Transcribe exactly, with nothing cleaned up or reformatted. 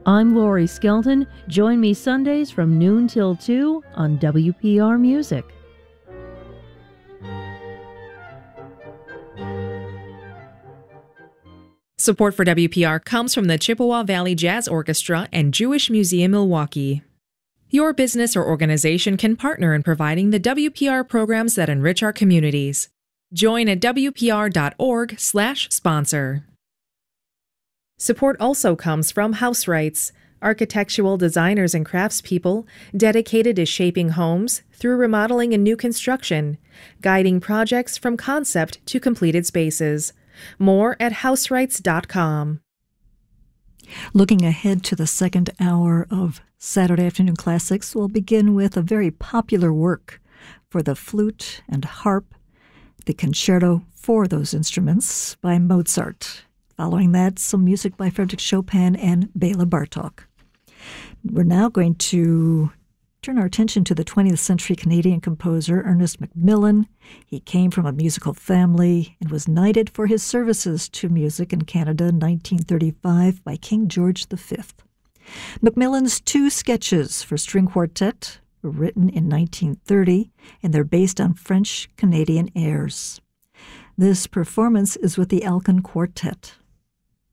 I'm Lori Skelton. Join me Sundays from noon till two on W P R Music. Support for W P R comes from the Chippewa Valley Jazz Orchestra and Jewish Museum Milwaukee. Your business or organization can partner in providing the W P R programs that enrich our communities. Join at W P R dot org slash sponsor. Support also comes from House Rights, architectural designers and craftspeople dedicated to shaping homes through remodeling and new construction, guiding projects from concept to completed spaces. More at house rights dot com. Looking ahead to the second hour of Saturday Afternoon Classics, we'll begin with a very popular work for the flute and harp, the concerto for those instruments by Mozart. Following that, some music by Frederick Chopin and Bela Bartok. We're now going to turn our attention to the twentieth century Canadian composer Ernest Macmillan. He came from a musical family and was knighted for his services to music in Canada in nineteen thirty-five by King George the Fifth. Macmillan's two sketches for string quartet were written in nineteen thirty, and they're based on French-Canadian airs. This performance is with the Alcan Quartet.